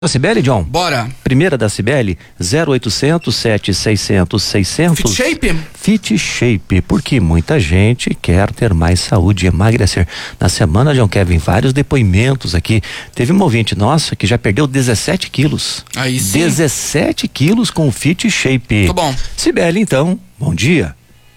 A Cibele, John? Bora. Primeira da Cibele, 0800 7600 600. Fit Shape? Fit Shape, porque muita gente quer ter mais saúde e emagrecer. Na semana, John Kevin, vários depoimentos aqui. Teve uma ouvinte nossa que já perdeu 17 quilos. Aí sim. 17 quilos com o Fit Shape. Muito bom. Cibele, então, bom dia.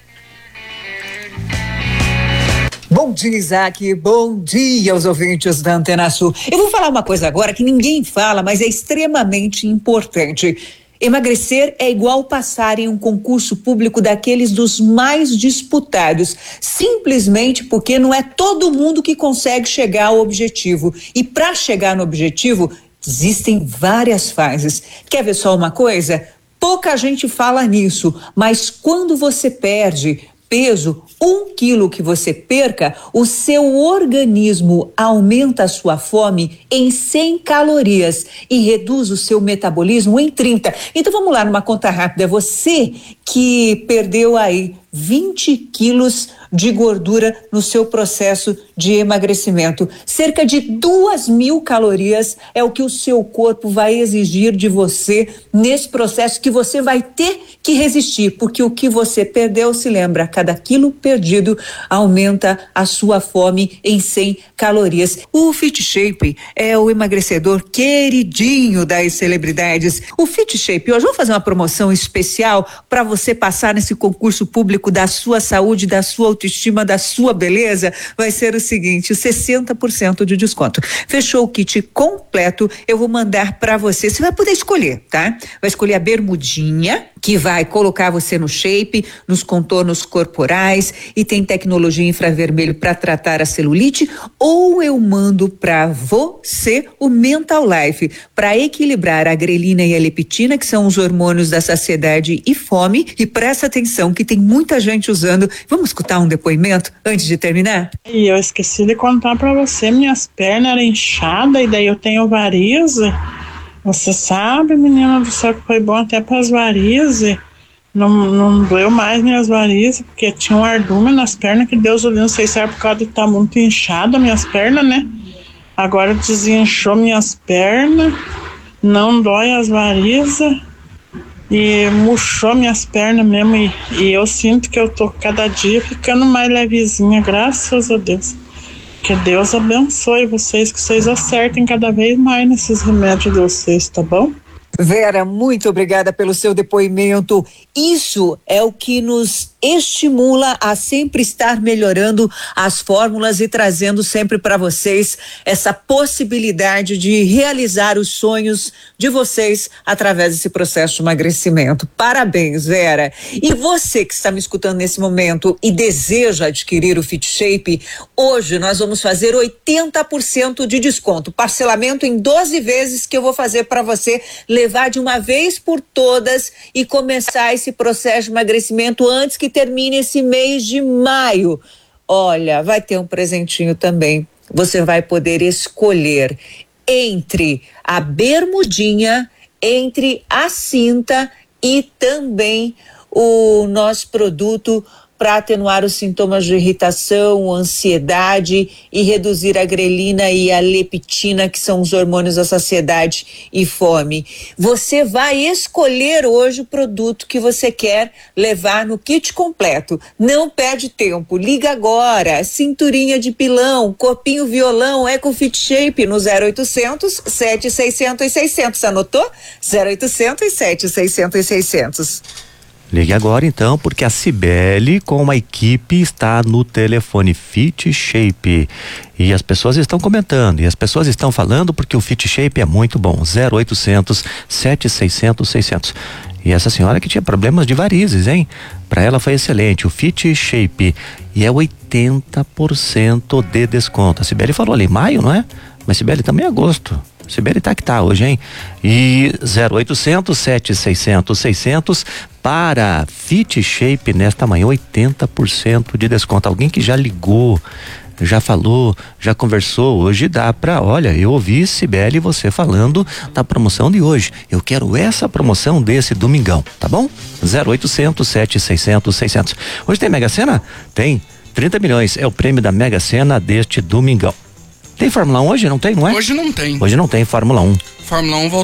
Bom dia, Isaac. Bom dia aos ouvintes da Antena Sul. Eu vou falar uma coisa agora que ninguém fala, mas é extremamente importante. Emagrecer é igual passar em um concurso público daqueles dos mais disputados, simplesmente porque não é todo mundo que consegue chegar ao objetivo. E para chegar no objetivo, existem várias fases. Quer ver só uma coisa? Pouca gente fala nisso, mas quando você perde peso, 1 quilo que você perca, o seu organismo aumenta a sua fome em 100 calorias e reduz o seu metabolismo em 30. Então vamos lá numa conta rápida. Você que perdeu aí 20 quilos de gordura no seu processo de emagrecimento, cerca de 2.000 calorias é o que o seu corpo vai exigir de você nesse processo que você vai ter que resistir, porque o que você perdeu, se lembra, cada quilo perdido aumenta a sua fome em 100 calorias. O Fit Shape é o emagrecedor queridinho das celebridades. O Fit Shape, hoje vamos fazer uma promoção especial para você passar nesse concurso público da sua saúde, da sua autoestima, da sua beleza. Vai ser o seguinte, 60% de desconto. Fechou o kit completo, eu vou mandar para você. Você vai poder escolher, tá? Vai escolher a bermudinha, que vai colocar você no shape, nos contornos corporais, e tem tecnologia infravermelho para tratar a celulite, ou eu mando para você o Mental Life, para equilibrar a grelina e a leptina, que são os hormônios da saciedade e fome. E presta atenção que tem muita gente usando. Vamos escutar um depoimento antes de terminar? E eu esqueci de contar para você, minhas pernas eram inchadas e daí eu tenho varizes. Você sabe, menina do céu, que foi bom até para as varizes. Não doeu mais minhas varizes, porque tinha um ardume nas pernas, que Deus olhou, não sei se era por causa de estar muito inchada minhas pernas, né? Agora desinchou minhas pernas, não dói as varizes e murchou minhas pernas mesmo. E eu sinto que eu tô cada dia ficando mais levezinha, graças a Deus. Que Deus abençoe vocês, que vocês acertem cada vez mais nesses remédios de vocês, tá bom? Vera, muito obrigada pelo seu depoimento. Isso é o que nos estimula a sempre estar melhorando as fórmulas e trazendo sempre para vocês essa possibilidade de realizar os sonhos de vocês através desse processo de emagrecimento. Parabéns, Vera. E você que está me escutando nesse momento e deseja adquirir o Fit Shape, hoje nós vamos fazer 80% de desconto, parcelamento em 12 vezes que eu vou fazer para você levar de uma vez por todas e começar esse processo de emagrecimento antes que termine esse mês de maio. Olha, vai ter um presentinho também. Você vai poder escolher entre a bermudinha, entre a cinta e também o nosso produto para atenuar os sintomas de irritação, ansiedade e reduzir a grelina e a leptina, que são os hormônios da saciedade e fome. Você vai escolher hoje o produto que você quer levar no kit completo. Não perde tempo, liga agora. Cinturinha de pilão, corpinho violão, Eco Fit Shape no 0800 7600 600. Anotou? 0800 7600 600. Ligue agora então, porque a Cibele com a equipe está no telefone Fit Shape. E as pessoas estão comentando, e as pessoas estão falando porque o Fit Shape é muito bom. 0800 7600 600. E essa senhora que tinha problemas de varizes, hein? Para ela foi excelente, o Fit Shape. E é 80% de desconto. A Cibele falou ali, maio, não é? Mas Cibele também é agosto. Cibele tá que tá hoje, hein? E 0800 7600 600 para Fit Shape nesta manhã, 80% de desconto. Alguém que já ligou, já falou, já conversou, hoje dá pra, olha, eu ouvi Cibele você falando da promoção de hoje. Eu quero essa promoção desse domingão, tá bom? 0800 7600 600. Hoje tem Mega Sena? Tem. 30 milhões é o prêmio da Mega Sena deste domingão. Tem Fórmula 1 hoje? Não tem, não é? Hoje não tem. Hoje não tem Fórmula 1. Fórmula 1